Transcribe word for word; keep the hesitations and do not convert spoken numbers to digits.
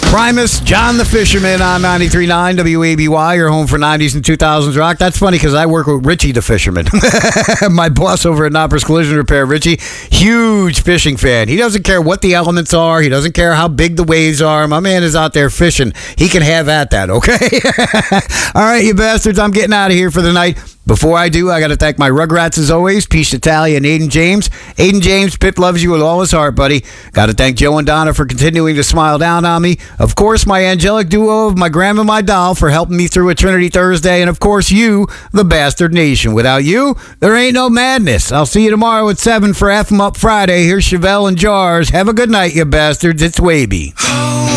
Primus, John the Fisherman on ninety-three point nine W A B Y, your home for nineties and two thousands rock. That's funny because I work with Richie the Fisherman. My boss over at Knoppers Collision Repair, Richie, huge fishing fan. He doesn't care what the elements are. He doesn't care how big the waves are. My man is out there fishing. He can have at that, okay? All right, you bastards, I'm getting out of here for the night. Before I do, I got to thank my Rugrats as always, Peach Natalia and Aiden James. Aiden James, Pip loves you with all his heart, buddy. Got to thank Joe and Donna for continuing to smile down on me. Of course, my angelic duo of my grandma and my doll for helping me through a Trinity Thursday. And of course, you, the Bastard Nation. Without you, there ain't no madness. I'll see you tomorrow at seven for F 'em Up Friday. Here's Chevelle and Jars. Have a good night, you bastards. It's Waby.